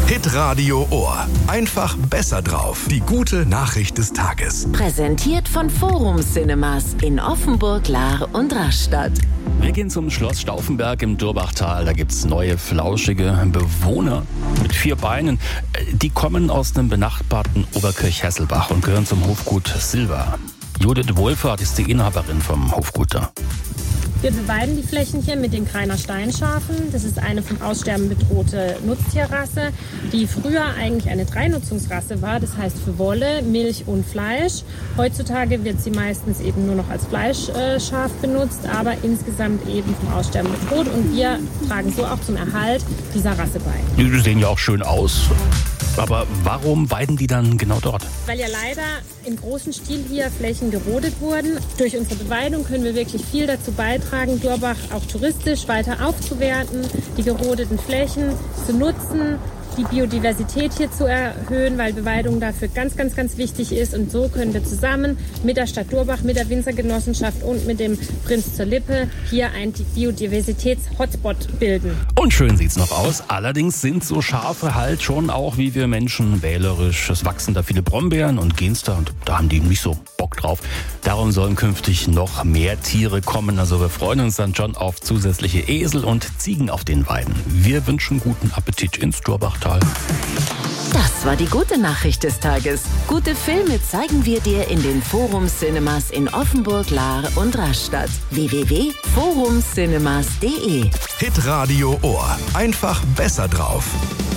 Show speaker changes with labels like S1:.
S1: Hitradio Ohr. Einfach besser drauf. Die gute Nachricht des Tages.
S2: Präsentiert von Forum Cinemas in Offenburg, Lahr und Rastatt.
S3: Wir gehen zum Schloss Stauffenberg im Durbachtal. Da gibt's neue, flauschige Bewohner mit 4 Beinen. Die kommen aus dem benachbarten Oberkirch-Hesselbach und gehören zum Hofgut Silva. Judith Wohlfahrt ist die Inhaberin vom Hofgut da.
S4: Wir beweiden die Flächen hier mit den Greiner Steinschafen. Das ist eine vom Aussterben bedrohte Nutztierrasse, die früher eigentlich eine Dreinutzungsrasse war. Das heißt für Wolle, Milch und Fleisch. Heutzutage wird sie meistens eben nur noch als Fleischschaf benutzt, aber insgesamt eben vom Aussterben bedroht. Und wir tragen so auch zum Erhalt dieser Rasse bei.
S3: Die sehen ja auch schön aus. Aber warum weiden die dann genau dort?
S4: Weil ja leider im großen Stil hier Flächen gerodet wurden. Durch unsere Beweidung können wir wirklich viel dazu beitragen, Durbach auch touristisch weiter aufzuwerten, die gerodeten Flächen zu nutzen, die Biodiversität hier zu erhöhen, weil Beweidung dafür ganz, ganz, ganz wichtig ist. Und so können wir zusammen mit der Stadt Durbach, mit der Winzergenossenschaft und mit dem Prinz zur Lippe hier einen Biodiversitäts-Hotspot bilden.
S3: Und schön sieht's noch aus. Allerdings sind so Schafe halt schon auch wie wir Menschen wählerisch. Es wachsen da viele Brombeeren und Ginster und da haben die nicht so Bock drauf. Darum sollen künftig noch mehr Tiere kommen. Also wir freuen uns dann schon auf zusätzliche Esel und Ziegen auf den Weiden. Wir wünschen guten Appetit ins Durbachtal.
S2: Das war die gute Nachricht des Tages. Gute Filme zeigen wir dir in den Forum Cinemas in Offenburg, Lahr und Rastatt. www.forumcinemas.de
S1: Hitradio Ohr. Einfach besser drauf.